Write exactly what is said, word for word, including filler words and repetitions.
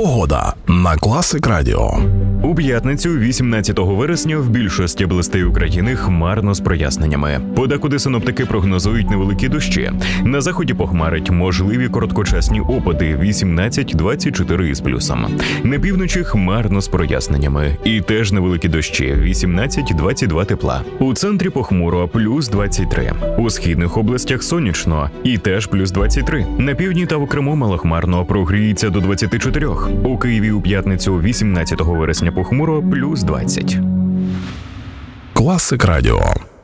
Погода на Класик Радіо. У п'ятницю, вісімнадцятого вересня, в більшості областей України хмарно з проясненнями. Подекуди синоптики прогнозують невеликі дощі. На заході похмарить, можливі короткочасні опади вісімнадцять - двадцять чотири із плюсом. На півночі хмарно з проясненнями. І теж невеликі дощі вісімнадцять - двадцять два тепла. У центрі похмуро плюс двадцять три. У східних областях сонячно і теж плюс двадцять три. На півдні та в Криму малохмарно, прогріється до двадцяти чотирьох. У Києві у п'ятницю, вісімнадцятого вересня, похмуро плюс двадцять. Класик Радіо.